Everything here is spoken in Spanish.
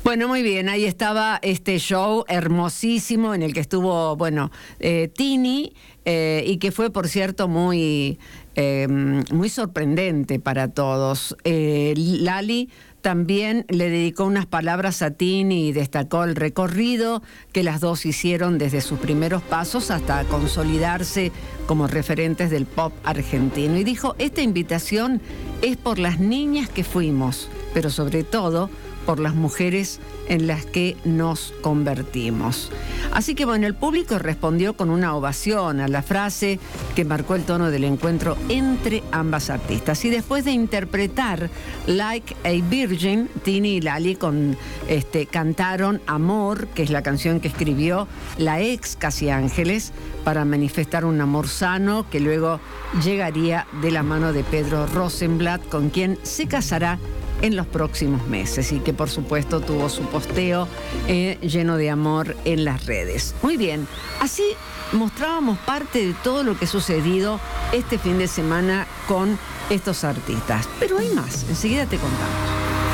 Bueno, muy bien, ahí estaba este show hermosísimo en el que estuvo, bueno, Tini, y que fue, por cierto, muy sorprendente para todos. Lali también le dedicó unas palabras a Tini y destacó el recorrido que las dos hicieron desde sus primeros pasos hasta consolidarse como referentes del pop argentino. Y dijo, esta invitación es por las niñas que fuimos, pero sobre todo por las mujeres en las que nos convertimos. Así que bueno, el público respondió con una ovación a la frase que marcó el tono del encuentro entre ambas artistas. Y después de interpretar Like a Virgin, Tini y Lali cantaron Amor, que es la canción que escribió la ex Casi Ángeles, para manifestar un amor sano que luego llegaría de la mano de Pedro Rosenblatt, con quien se casará en los próximos meses, y que por supuesto tuvo su posteo lleno de amor en las redes. Muy bien, así mostrábamos parte de todo lo que ha sucedido este fin de semana con estos artistas. Pero hay más, enseguida te contamos.